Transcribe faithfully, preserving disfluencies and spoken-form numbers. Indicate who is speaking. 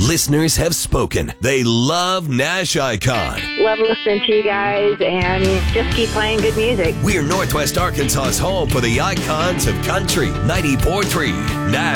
Speaker 1: Listeners have spoken. They love Nash Icon.
Speaker 2: Love listening to you guys and just keep playing good music.
Speaker 1: We're Northwest Arkansas's home for the icons of country. ninety-four point three Nash.